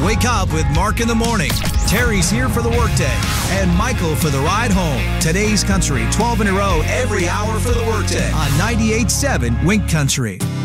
Wake up with Mark in the morning. Terry's here for the workday, and Michael for the ride home. Today's Country, 12 in a row, every hour for the workday on 98.7 Wink Country.